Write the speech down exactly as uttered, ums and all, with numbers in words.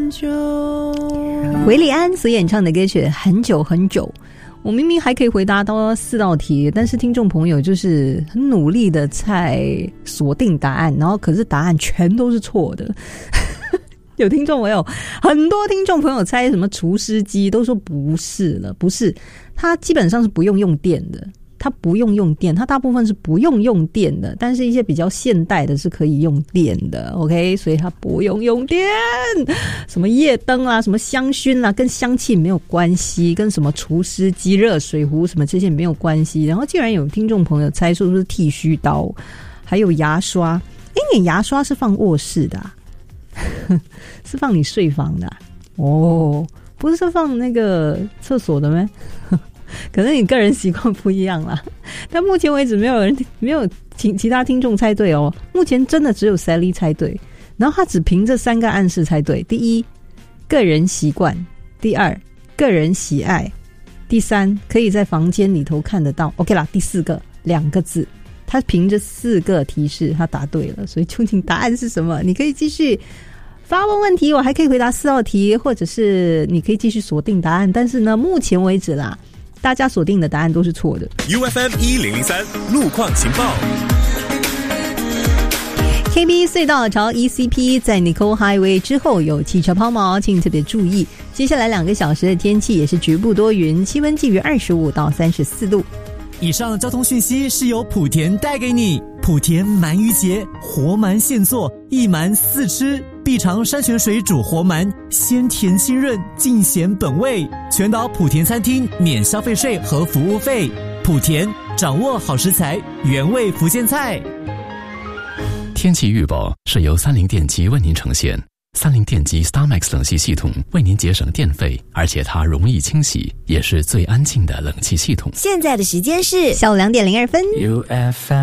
很久。 韦礼安所演唱的歌曲《很久很久》，我明明还可以回答到四道题，但是听众朋友就是很努力的在锁定答案，然后可是答案全都是错的。有听众朋友，很多听众朋友猜什么除湿机，都说不是了，不是，它基本上是不用用电的。它不用用电，它大部分是不用用电的，但是一些比较现代的是可以用电的 OK， 所以它不用用电。什么夜灯啊，什么香薰啊，跟香气没有关系，跟什么除湿机、热水壶什么这些没有关系。然后竟然有听众朋友猜出是剃须刀，还有牙刷。诶，你牙刷是放卧室的啊？是放你睡房的啊？哦，不是放那个厕所的吗？可能你个人习惯不一样啦，但目前为止没有人没有其其他听众猜对哦。目前真的只有 Sally 猜对，然后他只凭这三个暗示猜对：第一，个人习惯；第二，个人喜爱；第三，可以在房间里头看得到。OK 啦，第四个两个字，他凭着四个提示他答对了，所以究竟答案是什么？你可以继续发问问题，我还可以回答四道题，或者是你可以继续锁定答案。但是呢，目前为止啦，大家锁定的答案都是错的。 U F M 一零零三路况情报。 K B 隧道朝 E C P 在 Nicole Highway 之后有汽车抛锚，请特别注意。接下来两个小时的天气也是局部多云，气温介于二十五到三十四度。 以上交通讯息是由莆田带给你。莆田鳗鱼节，活鳗现做，一鳗四吃，必尝山泉水煮活鳗，鲜甜清润，尽显本味。全岛莆田餐厅免消费税和服务费。莆田掌握好食材，原味福建菜。 天气预报是由三菱电机为您呈现。三菱电机 StarMax 冷气系统为您节省电费，而且它容易清洗，也是最安静的冷气系统。 现在的时间是下午两点零二分。 U F M